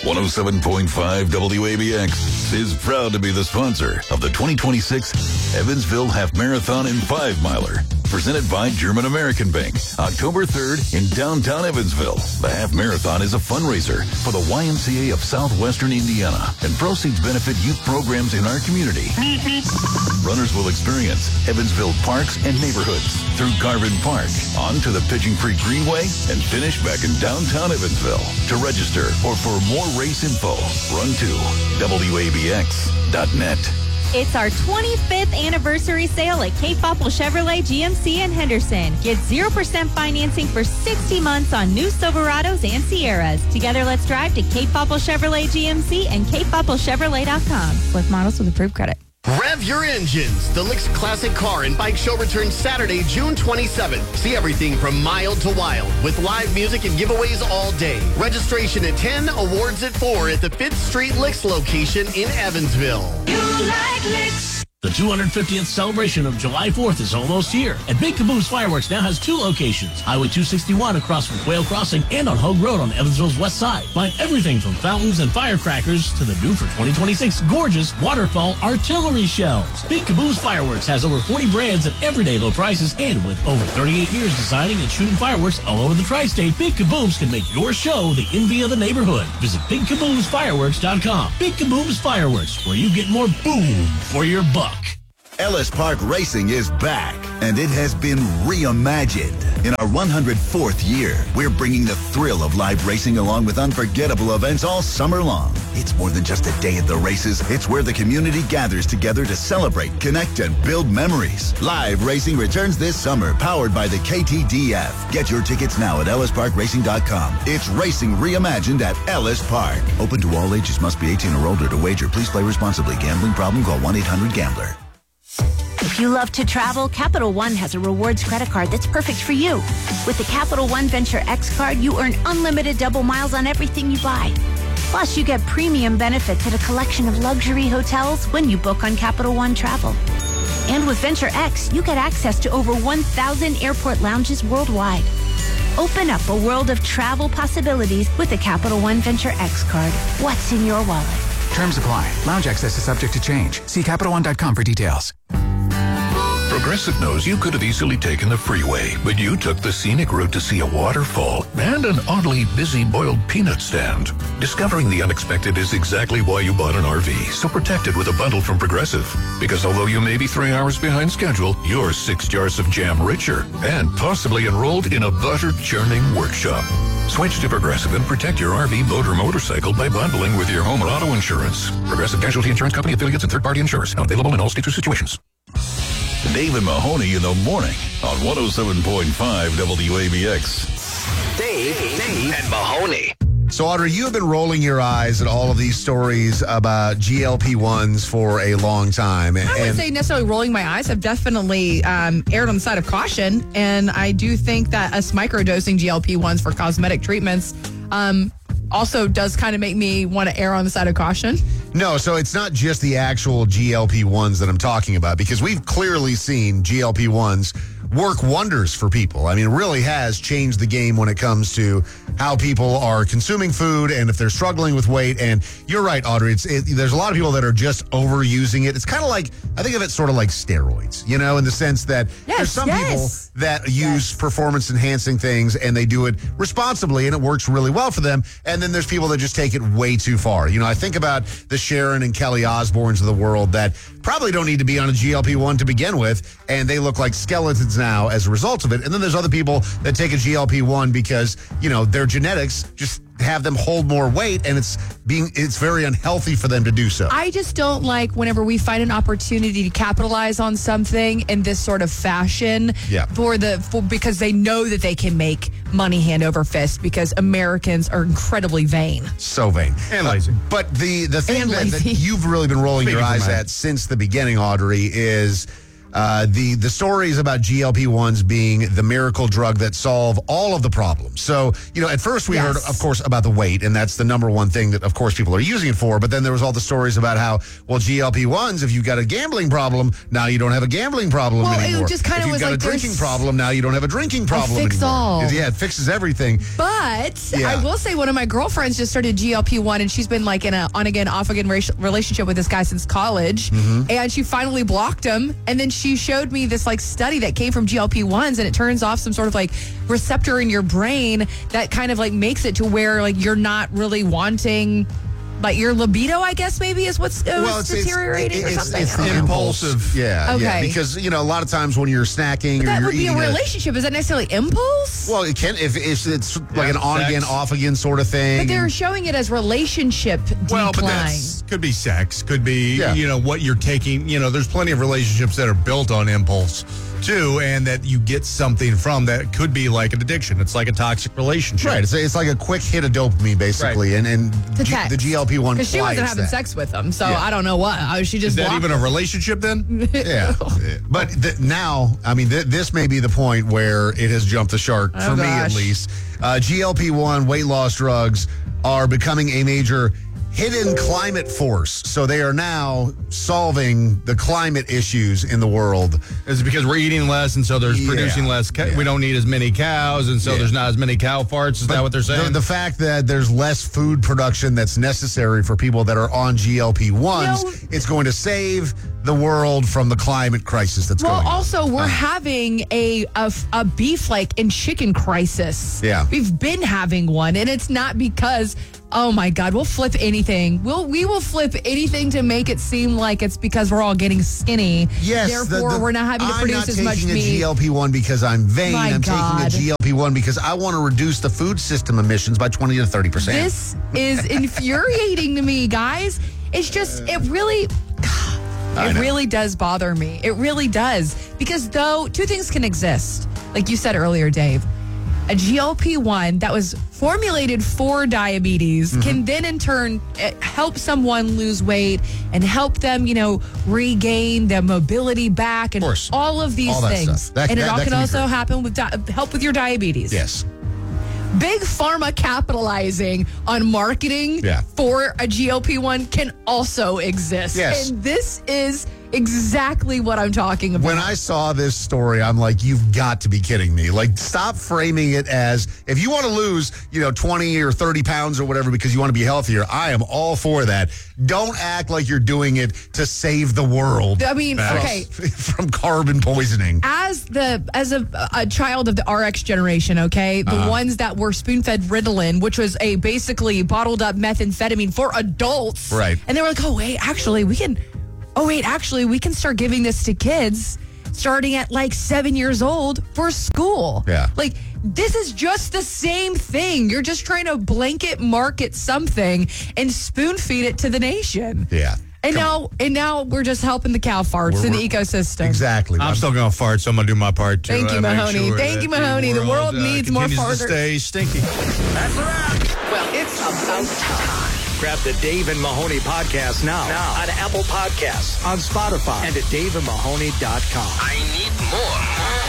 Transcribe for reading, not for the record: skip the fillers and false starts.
107.5 WABX is proud to be the sponsor of the 2026 Evansville Half Marathon and 5-Miler. Presented by German American Bank, October 3rd in downtown Evansville. The Half Marathon is a fundraiser for the YMCA of Southwestern Indiana, and proceeds benefit youth programs in our community. Runners will experience Evansville parks and neighborhoods through Garvin Park, on to the Pigeon Creek Greenway, and finish back in downtown Evansville. To register or for more race info, run to WABX.net. It's our 25th anniversary sale at Cape Popple Chevrolet GMC in Henderson. Get 0% financing for 60 months on new Silverados and Sierras. Together, let's drive to Cape Popple Chevrolet GMC and CapePoppleChevrolet.com with models with approved credit. Rev your engines. The Licks Classic Car and Bike Show returns Saturday, June 27th. See everything from mild to wild with live music and giveaways all day. Registration at 10, awards at 4 at the 5th Street Licks location in Evansville. You like Licks. The 250th celebration of July 4th is almost here, and Big Caboose Fireworks now has 2 locations, Highway 261 across from Quail Crossing and on Hogue Road on Evansville's west side. Find everything from fountains and firecrackers to the new for 2026 gorgeous waterfall artillery shells. Big Caboose Fireworks has over 40 brands at everyday low prices, and with over 38 years designing and shooting fireworks all over the tri-state, Big Caboose can make your show the envy of the neighborhood. Visit BigCaboosFireworks.com. Big Caboose Fireworks, where you get more boom for your buck. Ellis Park Racing is back, and it has been reimagined. In our 104th year, we're bringing the thrill of live racing along with unforgettable events all summer long. It's more than just a day at the races. It's where the community gathers together to celebrate, connect, and build memories. Live racing returns this summer, powered by the KTDF. Get your tickets now at EllisParkRacing.com. It's racing reimagined at Ellis Park. Open to all ages. Must be 18 or older to wager. Please play responsibly. Gambling problem? Call 1-800-GAMBLER. If you love to travel, Capital One has a rewards credit card that's perfect for you. With the Capital One Venture X card, you earn unlimited double miles on everything you buy. Plus, you get premium benefits at a collection of luxury hotels when you book on Capital One Travel. And with Venture X, you get access to over 1,000 airport lounges worldwide. Open up a world of travel possibilities with the Capital One Venture X card. What's in your wallet? Terms apply. Lounge access is subject to change. See CapitalOne.com for details. Progressive knows you could have easily taken the freeway, but you took the scenic route to see a waterfall and an oddly busy boiled peanut stand. Discovering the unexpected is exactly why you bought an RV, so protect it with a bundle from Progressive. Because although you may be 3 hours behind schedule, you're 6 jars of jam richer and possibly enrolled in a butter-churning workshop. Switch to Progressive and protect your RV, boat, or motorcycle by bundling with your home or auto insurance. Progressive Casualty Insurance Company affiliates and third-party insurers. Not available in all states or situations. Dave and Mahoney in the morning on 107.5 WABX. Dave and Mahoney. So, Audrey, you have been rolling your eyes at all of these stories about GLP-1s for a long time. I wouldn't say necessarily rolling my eyes. I've definitely erred on the side of caution. And I do think that us microdosing GLP-1s for cosmetic treatments also does kind of make me want to err on the side of caution. No, so it's not just the actual GLP-1s that I'm talking about, because we've clearly seen GLP-1s work wonders for people. I mean, it really has changed the game when it comes to how people are consuming food and if they're struggling with weight. And you're right, Audrey, there's a lot of people that are just overusing it. It's kind of like, I think of it sort of like steroids, you know, in the sense that there's some people that use performance-enhancing things and they do it responsibly and it works really well for them. And then there's people that just take it way too far. You know, I think about the Sharon and Kelly Osbournes of the world that probably don't need to be on a GLP-1 to begin with, and they look like skeletons now as a result of it. And then there's other people that take a GLP-1 because, you know, their genetics just have them hold more weight, and it's very unhealthy for them to do so. I just don't like whenever we find an opportunity to capitalize on something in this sort of fashion because they know that they can make money hand over fist, because Americans are incredibly vain. So vain. And lazy. But the thing that you've really been rolling your eyes at since the beginning, Audrey, is the stories about GLP-1s being the miracle drug that solve all of the problems. So, at first we heard, of course, about the weight, and that's the number one thing that, of course, people are using it for. But then there was all the stories about how, GLP-1s, if you've got a gambling problem, now you don't have a gambling problem anymore. It just kind of was like, if you've got a drinking problem, now you don't have a drinking problem fix anymore. all. Yeah, it fixes everything. But I will say one of my girlfriends just started GLP-1, and she's been like in a on-again, off-again relationship with this guy since college. And she finally blocked him. And then she showed me this like study that came from GLP-1s, and it turns off some sort of like receptor in your brain that kind of like makes it to where like you're not really wanting, like your libido, I guess maybe is what's deteriorating or something. It's the impulsive. Yeah. Okay. Yeah, because, a lot of times when you're snacking But or that you're would be eating a relationship. Is that necessarily impulse? Well, it can if it's like an on-again, off-again sort of thing. But they're showing it as relationship decline. Well, but that could be sex, could be, what you're taking. There's plenty of relationships that are built on impulse, too, and that you get something from that could be like an addiction. It's like a toxic relationship. Right. It's like a quick hit of dopamine, basically. Right. And the GLP-1 because she wasn't having sex with him, so I don't know what. She just Is that even a relationship then? Yeah. But now, this may be the point where it has jumped the shark, for me at least. GLP-1 weight loss drugs are becoming a major hidden climate force. So they are now solving the climate issues in the world. Is it because we're eating less and so there's producing less? We don't need as many cows and so there's not as many cow farts? Is that what they're saying? The fact that there's less food production that's necessary for people that are on GLP-1s, it's going to save the world from the climate crisis that's going on. Well, also, we're having a beef and chicken crisis. Yeah. We've been having one, and it's not because, oh my God, we'll flip anything. We will flip anything to make it seem like it's because we're all getting skinny. Yes. Therefore, we're not having to produce as much meat. I'm not taking a GLP-1 because I'm vain. I'm God. taking a GLP-1 because I want to reduce the food system emissions by 20 to 30%. This is infuriating to me, guys. It's just, it really does bother me. It really does. Because two things can exist. Like you said earlier, Dave, a GLP-1 that was formulated for diabetes can then in turn help someone lose weight and help them, regain their mobility back and all of these things. That can also happen with help with your diabetes. Yes. Big pharma capitalizing on marketing for a GLP-1 can also exist. Yes. And this is exactly what I'm talking about. When I saw this story, I'm like, you've got to be kidding me. Like, stop framing it as, if you want to lose, 20 or 30 pounds or whatever because you want to be healthier, I am all for that. Don't act like you're doing it to save the world. From carbon poisoning. As a child of the RX generation, the ones that were spoon-fed Ritalin, which was a basically bottled up methamphetamine for adults. Right. And they were like, we can start giving this to kids starting at 7 years old for school. Yeah. This is just the same thing. You're just trying to blanket market something and spoon feed it to the nation. Yeah. And now we're just helping the cow farts in the ecosystem. Exactly. I'm still going to fart, so I'm going to do my part too. Thank you, Mahoney. Thank you, Mahoney. The world needs more farters. To stay stinky. That's a wrap. Well, it's about time. Grab the Dave and Mahoney podcast now on Apple Podcasts, on Spotify, and at daveandmahoney.com. I need more.